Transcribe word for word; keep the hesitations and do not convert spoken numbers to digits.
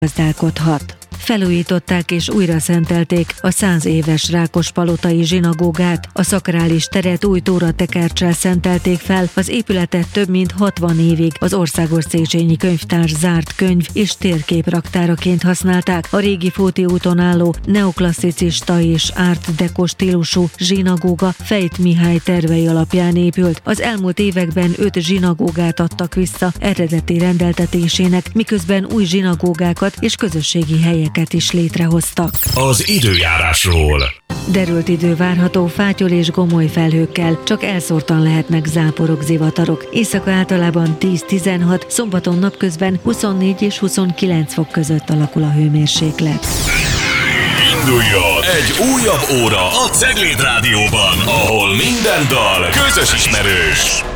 gazdálkodhat. Felújították és újra szentelték a száz éves Rákospalotai zsinagógát, a szakrális teret új tóratekerccsel szentelték fel, az épületet több mint hatvan évig az Országos Széchenyi Könyvtár zárt könyv és térképraktáraként használták. A régi Fóti úton álló neoklasszicista és art deco stílusú zsinagóga Fejt Mihály tervei alapján épült. Az elmúlt években öt zsinagógát adtak vissza eredeti rendeltetésének, miközben új zsinagógákat és közösségi helyeket is létrehoztak. Az időjárásról. Derült idő várható fátyol és gomoly felhőkkel, csak elszórtan lehetnek záporok, zivatarok. Éjszaka általában tíz-tizenhat, szombaton napközben huszonnégy és huszonkilenc fok között alakul a hőmérséklet. Induljon egy újabb óra a Cegléd Rádióban, ahol minden dal közös ismerős.